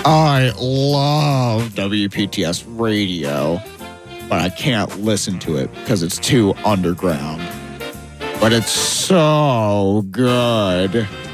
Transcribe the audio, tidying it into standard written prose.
I love WPTS radio, but I can't listen to it because it's too underground. But it's so good.